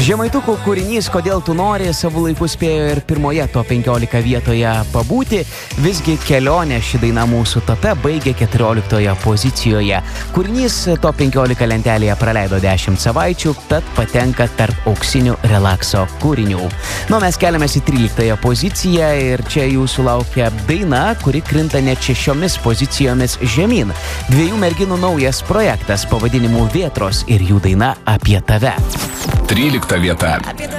Žemaitukų kūrinys Kodėl tu nori savo laiku spėjo ir pirmoje top 15 vietoje pabūti, visgi kelionė ši daina mūsų tope baigė 14 pozicijoje. Kūrinys top 15 lentelėje praleido 10 savaičių, tad patenka tarp auksinių relakso kūrinių. Nu, mes keliamės į 13 poziciją ir čia jūsų laukia daina, kuri krinta net 6 pozicijomis žemyn. Dviejų merginų naujas projektas pavadinimu Vėtros ir jų daina Apie tave. 13 vieta. Apie